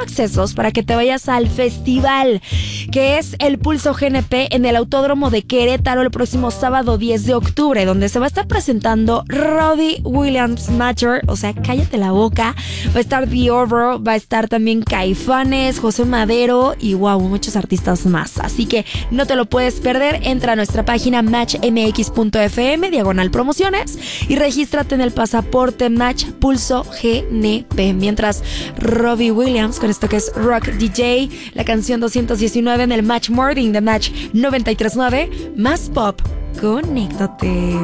accesos para que te vayas al festival, que es el Pulso GNP en el Autódromo de Querétaro el próximo sábado 10 de octubre, donde se va a estar presentando Robbie Williams Matter, o sea, cállate la boca. Va a estar The Over, va a estar también Caifanes, José Madero y wow, muchos artistas más. Así que no te lo puedes perder. Entra a nuestra página matchmx.fm/promociones y regístrate en el pasaporte Match Pulso GNP. Mientras Robbie Williams con esto que es Rock DJ, la canción 219 en el Match Morning de Match 93.9, más pop. Conéctate.